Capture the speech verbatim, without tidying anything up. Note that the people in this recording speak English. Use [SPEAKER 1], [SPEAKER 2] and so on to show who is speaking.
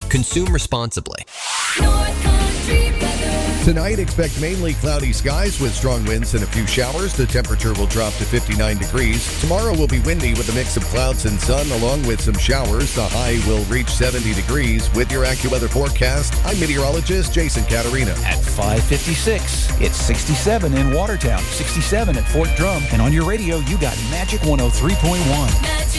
[SPEAKER 1] Consume responsibly.
[SPEAKER 2] North Country weather.
[SPEAKER 3] Tonight, expect mainly cloudy skies with strong winds and a few showers. The temperature will drop to fifty-nine degrees. Tomorrow will be windy with a mix of clouds and sun along with some showers. The high will reach seventy degrees. With your AccuWeather forecast, I'm meteorologist Jason Caterina.
[SPEAKER 4] At five fifty-six, it's sixty-seven in Watertown, sixty-seven at Fort Drum, and on your radio, you got Magic one oh three point one.
[SPEAKER 2] Magic